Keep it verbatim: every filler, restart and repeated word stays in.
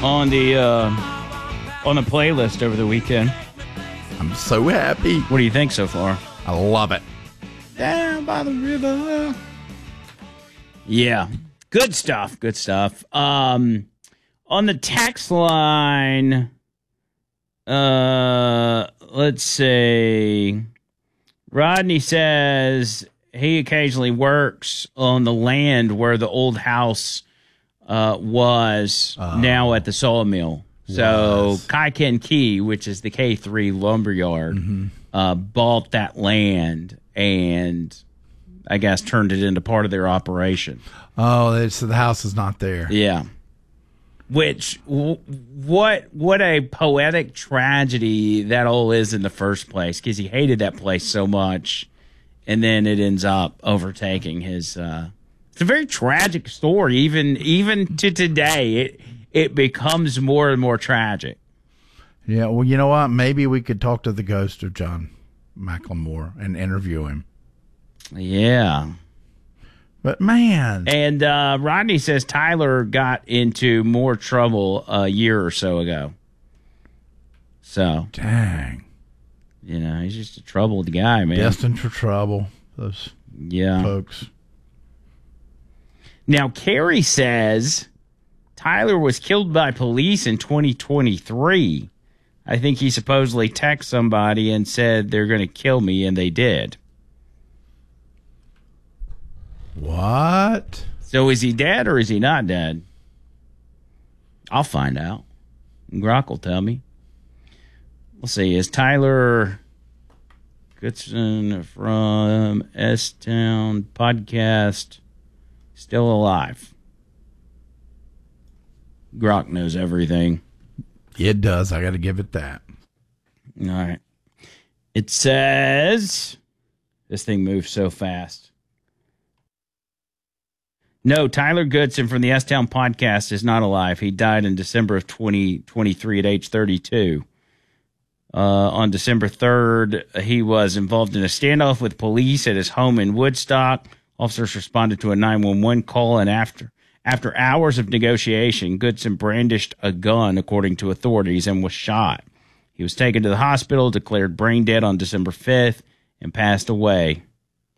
on the uh, on the playlist over the weekend. I'm so happy. What do you think so far? I love it. Down by the river. Yeah, good stuff. Good stuff. Um, on the text line, uh, let's see. Rodney says he occasionally works on the land where the old house uh, was uh, now at the sawmill. So was. Kaiken Key, which is the K three lumberyard, mm-hmm. uh, bought that land and I guess turned it into part of their operation. Oh, so the house is not there. Yeah. Which, w- what what a poetic tragedy that all is in the first place, because he hated that place so much, and then it ends up overtaking his. Uh, it's a very tragic story, even even to today. It it becomes more and more tragic. Yeah, well, you know what? Maybe we could talk to the ghost of John McLemore and interview him. Yeah. But, man. And uh, Rodney says Tyler got into more trouble a year or so ago. So. Dang. You know, he's just a troubled guy, man. Destined for trouble, those yeah. folks. Now, Carrie says Tyler was killed by police in twenty twenty-three. I think he supposedly texted somebody and said they're going to kill me, and they did. What? So is he dead or is he not dead? I'll find out. Grok will tell me. We'll see. Is Tyler Goodson from S-Town Podcast still alive? Grok knows everything. It does. I got to give it that. All right. It says, this thing moves so fast. No, Tyler Goodson from the S-Town Podcast is not alive. He died in December of twenty twenty-three at age thirty-two. Uh, on December third, he was involved in a standoff with police at his home in Woodstock. Officers responded to a nine one one call, and after after hours of negotiation, Goodson brandished a gun, according to authorities, and was shot. He was taken to the hospital, declared brain dead on December fifth, and passed away